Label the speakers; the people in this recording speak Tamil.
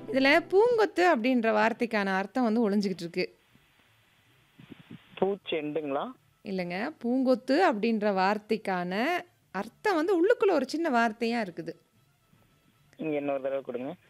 Speaker 1: இதுல பூங்கொத்து அப்படின்ற வார்த்தைக்கான அர்த்தம் வந்து ஒளிஞ்சுகிட்டு இருக்கு.
Speaker 2: பூச்செண்டுங்களா?
Speaker 1: இல்லங்க. பூங்கொத்து அப்படின்ற வார்த்தைக்கான அர்த்தம் வந்து உள்ளுக்குள்ள ஒரு சின்ன வார்த்தையா இருக்குது.
Speaker 2: நீங்க இன்னொரு தடவ குடுங்க.